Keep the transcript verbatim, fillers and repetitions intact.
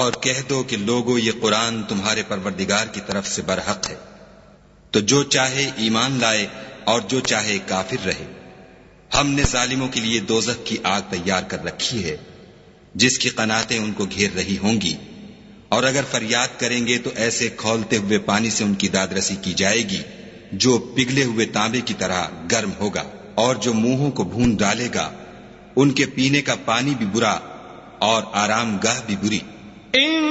और कह दो कि लोगो ये कुरान तुम्हारे परवरदिगार की तरफ से बरहक है, तो जो चाहे ईमान लाए और जो चाहे काफिर रहे। हमने जालिमों के लिए दोजख की आग तैयार कर रखी है, जिसकी कनातें उनको घेर रही होंगी, और अगर फरियाद करेंगे तो ऐसे खौलते हुए पानी से उनकी दादरसी की जाएगी जो पिघले हुए तांबे की तरह गर्म होगा, और जो मुंहों को भून डालेगा। उनके पीने का पानी भी बुरा और आरामगाह भी बुरी।